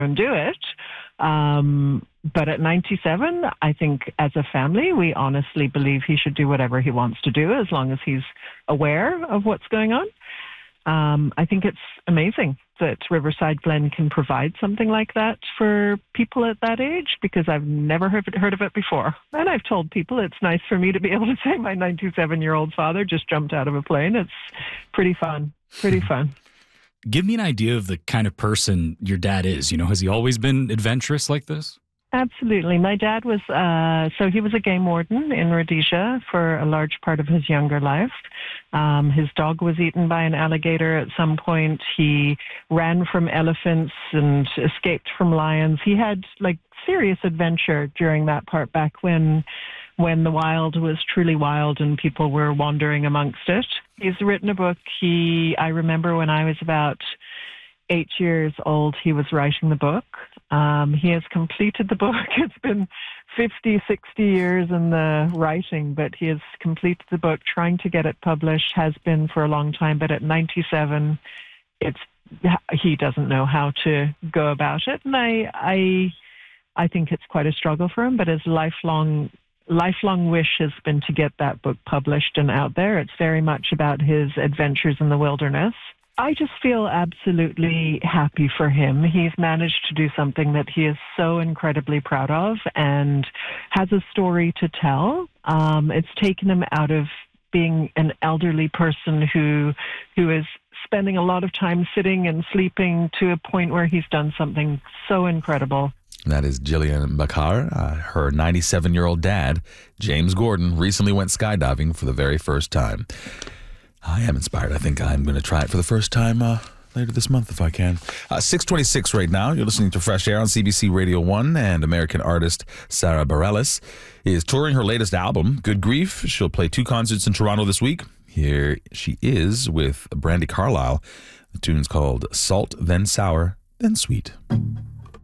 and do it. But at 97, I think as a family, we honestly believe he should do whatever he wants to do as long as he's aware of what's going on. I think it's amazing that Riverside Glen can provide something like that for people at that age, because I've never heard of it before. And I've told people it's nice for me to be able to say my 97-year-old father just jumped out of a plane. It's pretty fun. Pretty fun. Give me an idea of the kind of person your dad is. You know, has he always been adventurous like this? Absolutely. My dad was, he was a game warden in Rhodesia for a large part of his younger life. His dog was eaten by an alligator at some point. He ran from elephants and escaped from lions. He had serious adventure during that part back when the wild was truly wild and people were wandering amongst it. He's written a book. I remember when I was about 8 years old, he was writing the book. He has completed the book. It's been 50, 60 years in the writing, but he has completed the book, trying to get it published, has been for a long time. But at 97, he doesn't know how to go about it. And I think it's quite a struggle for him, but his lifelong wish has been to get that book published and out there. It's very much about his adventures in the wilderness. I just feel absolutely happy for him. He's managed to do something that he is so incredibly proud of and has a story to tell. It's taken him out of being an elderly person who is spending a lot of time sitting and sleeping to a point where he's done something so incredible. That is Jillian Bakar. Her 97-year-old dad, James Gordon, recently went skydiving for the very first time. I am inspired. I think I'm going to try it for the first time later this month if I can. 6:26 right now. You're listening to Fresh Air on CBC Radio 1, and American artist Sara Bareilles is touring her latest album, Good Grief. She'll play 2 concerts in Toronto this week. Here she is with Brandi Carlile. The tune's called Salt, Then Sour, Then Sweet.